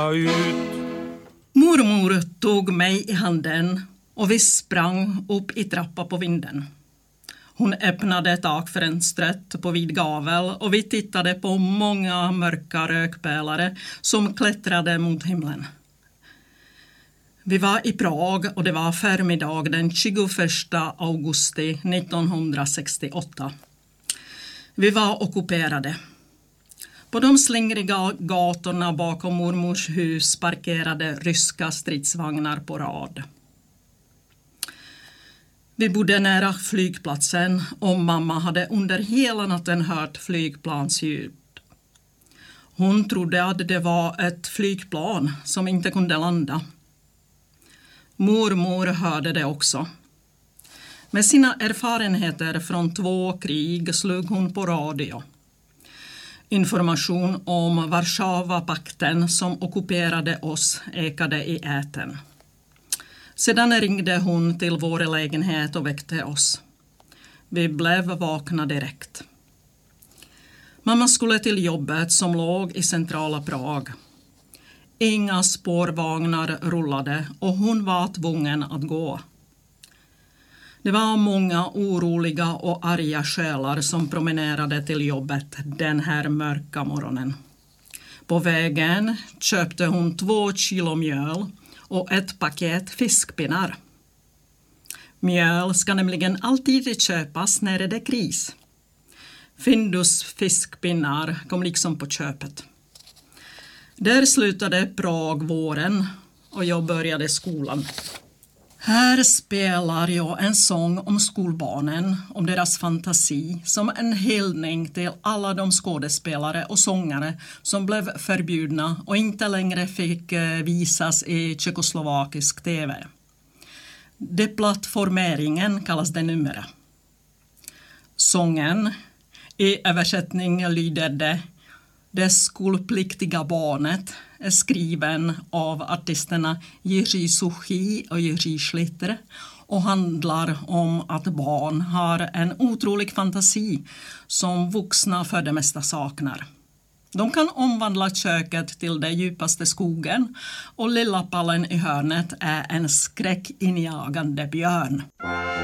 ska ut. Mormor tog mig i handen och vi sprang upp i trappan på vinden. Hon öppnade takfönstret på vid gavel och vi tittade på många mörka rökpelare som klättrade mot himlen. Vi var i Prag och det var förmiddag den 21 augusti 1968. Vi var ockuperade. På de slingriga gatorna bakom mormors hus parkerade ryska stridsvagnar på rad. Vi bodde nära flygplatsen och mamma hade under hela natten hört flygplansljud. Hon trodde att det var ett flygplan som inte kunde landa. Mormor hörde det också. Med sina erfarenheter från 2 krig slog hon på radio. Information om Warszawapakten som ockuperade oss ekade i ätern. Sedan ringde hon till vår lägenhet och väckte oss. Vi blev vakna direkt. Mamma skulle till jobbet som låg i centrala Prag. Inga spårvagnar rullade och hon var tvungen att gå. Det var många oroliga och arga själar som promenerade till jobbet den här mörka morgonen. På vägen köpte hon 2 kilo mjöl och ett paket fiskpinnar. Mjöl ska nämligen alltid köpas när det är kris. Findus fiskpinnar kom liksom på köpet. Där slutade Prag våren och jag började skolan. Här spelar jag en sång om skolbarnen, om deras fantasi, som en hyllning till alla de skådespelare och sångare som blev förbjudna och inte längre fick visas i tjeckoslovakisk tv. Deplattformeringen kallas det numera. Sången, i översättning lyder det skolpliktiga barnet, är skriven av artisterna Jiří Suchý och Jiří Schlitter och handlar om att barn har en otrolig fantasi som vuxna för det mesta saknar. De kan omvandla köket till den djupaste skogen och lilla pallen i hörnet är en skräckinjagande björn.